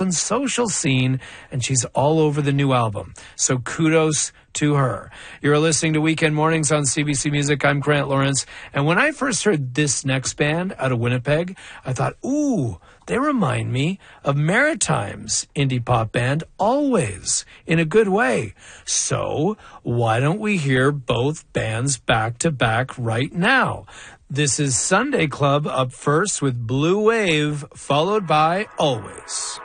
and social scene, and she's all over the new album. So kudos to her. You're listening to Weekend Mornings on CBC Music. I'm Grant Lawrence. And when I first heard this next band out of Winnipeg, I thought, ooh, they remind me of Maritime's indie pop band, Always, in a good way. So why don't we hear both bands back to back right now? This is Sunday Club up first with Blue Wave, followed by Always.